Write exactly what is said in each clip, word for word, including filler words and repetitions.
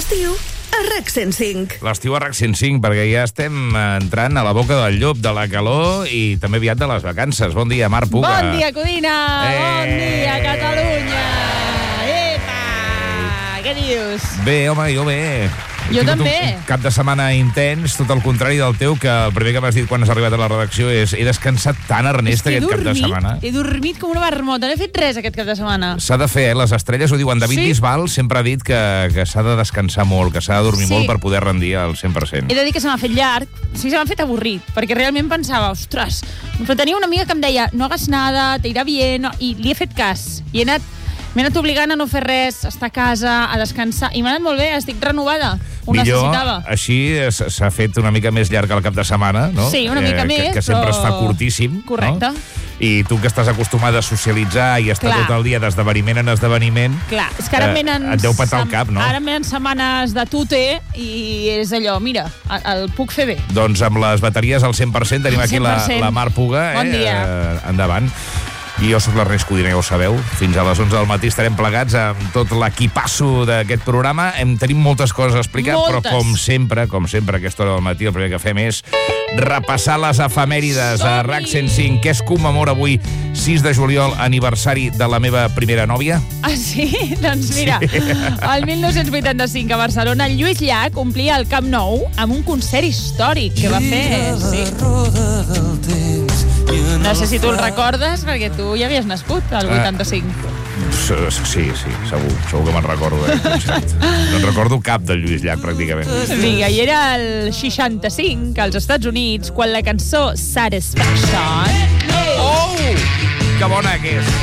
L'estiu a RAC cent cinc. L'estiu a RAC cent cinc, perquè ja estem entrant a la boca del llop, de la calor i també aviat de les vacances. Bon dia, Marc Puga. Bon dia, Codina! Eh... Bon dia, Catalunya! Epa! Què dius? Bé, home, jo bé. Jo He tingut també. Un, un cap de setmana intens, tot el contrari del teu, que el primer que m'has dit quan has arribat a la redacció és he descansat tant, Ernest, aquest cap de setmana. He dormit com una marmota, no he fet res aquest cap de setmana. S'ha de fer, eh? Les estrelles ho diuen. David Sí? Bisbal sempre ha dit que, que s'ha de descansar molt, que s'ha de dormir Sí. molt per poder rendir al cent per cent. He de dir que se m'ha fet llarg, sí, se m'ha fet avorrit, perquè realment pensava, ostres, però tenia una amiga que em deia, no hagas nada, te irà bien, i li he fet cas. I he anat, m'he anat obligant a no fer res, a estar a casa, a descansar, i m'ha anat molt bé, estic renovada. Ho Millor, necessitava. així s- s'ha fet una mica més llarg el cap de setmana, no? Sí, una mica que, més, que sempre però- es fa curtíssim. Correcte. No? I tu que estàs acostumada a socialitzar i estar Clar. tot el dia d'esdeveniment en esdeveniment, Clar, és que ara Eh, em venen... et deu petar el sem- cap, no? Ara em venen setmanes de tute i és allò, mira, el, el puc fer bé. doncs amb les bateries al cent per cent tenim Al aquí la, cent per cent. la Mar Puga. Bon eh? dia. Eh, endavant. I jo sóc l'Ernest Codina, ja ho sabeu. Fins a les onze del matí estarem plegats amb tot l'equipasso d'aquest programa. Hem tenim moltes coses a explicar, Moltes. però com sempre, com sempre a aquesta hora del matí, el primer que fem és repassar les efemèrides a Som-hi! RAC cent cinc. Què es commemora avui, sis de juliol, aniversari de la meva primera nòvia? Ah, sí? Doncs mira, el mil nou-cents vuitanta-cinc a Barcelona, el Lluís Llach omplia el Camp Nou amb un concert històric que va fer. Sí. No sé si tu el recordes, perquè tu ja havies nascut, al vuitanta-cinc. Sí, sí, sí, segur, segur que me'n recordo. Eh, concert. No en recordo cap del Lluís Llach, pràcticament. Vinga, i era el seixanta-cinc, als Estats Units, quan la cançó Satisfaction... Oh! Que bona que és!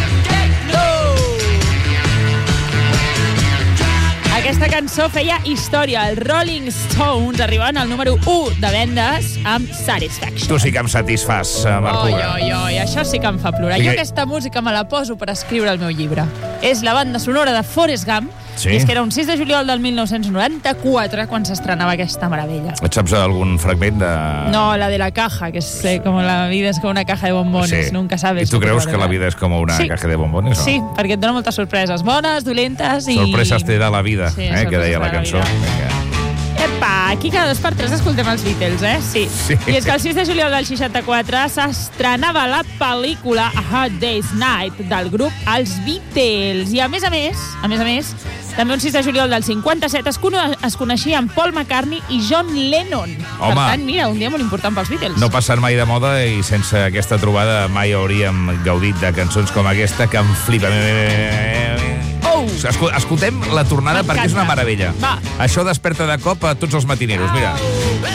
Aquesta cançó feia història. Els Rolling Stones arribaven al número u de vendes amb Satisfaction. Tu sí que em satisfàs, eh, Marc Oi, Puga. oi, oi, això sí que em fa plorar. Perquè- Jo aquesta música me la poso per escriure el meu llibre. És la banda sonora de Forrest Gump, Sí? i és que era un sis de juliol del mil nou-cents noranta-quatre quan s'estrenava aquesta meravella. Et saps algun fragment de... No, la de la caja, que es eh, como la vida es como una caja de bombones, nunca sabes. I tu creus que la vida és com una Sí. caja de bombones, no? Sí, perquè et dona moltes sorpreses, bones, dolentes i... Sorpreses te da la vida, Sí, eh, que sorpreses deia la te da la cançó. vida. Vinga. Epa, aquí cada dos per tres escoltem els Beatles, eh? Sí. Sí. I és que el sis de juliol del seixanta-quatre s'estrenava la pel·lícula A Hard Day's Night del grup Els Beatles. I a més a més, a més a més, també un sis de juliol del cinquanta-set es, cono es coneixien Paul McCartney i John Lennon. Home. Per tant, mira, un dia molt important pels Beatles. No passen mai de moda i sense aquesta trobada mai hauríem gaudit de cançons com aquesta que em flipa. Oh! Escol- Escoltem la tornada perquè és una M'encanta. meravella. Va. Això desperta de cop a tots els matineros, mira.